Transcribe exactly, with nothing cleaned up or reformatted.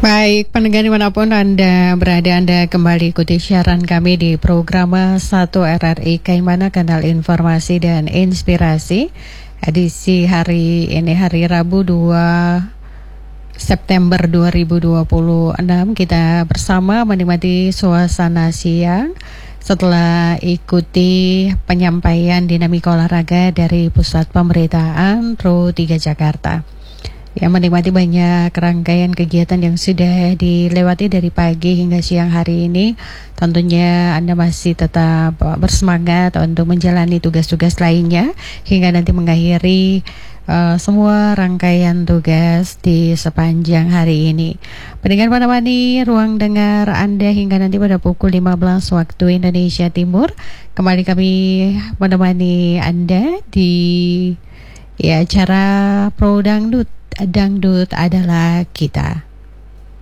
Baik, pendengar dimanapun Anda berada, Anda kembali ikuti siaran kami di program satu R R I Kaimana, kanal informasi dan inspirasi. Edisi hari ini hari Rabu dua September dua ribu dua puluh enam, kita bersama menikmati suasana siang setelah ikuti penyampaian dinamika olahraga dari Pusat Pemberitaan Pro tiga Jakarta. Ya, menikmati banyak rangkaian kegiatan yang sudah dilewati dari pagi hingga siang hari ini. Tentunya Anda masih tetap bersemangat untuk menjalani tugas-tugas lainnya hingga nanti mengakhiri uh, semua rangkaian tugas di sepanjang hari ini. Pendengar menemani ruang dengar Anda hingga nanti pada pukul lima belas waktu Indonesia Timur. Kembali kami menemani Anda di ya acara Pro Dangdut. Dangdut adalah kita.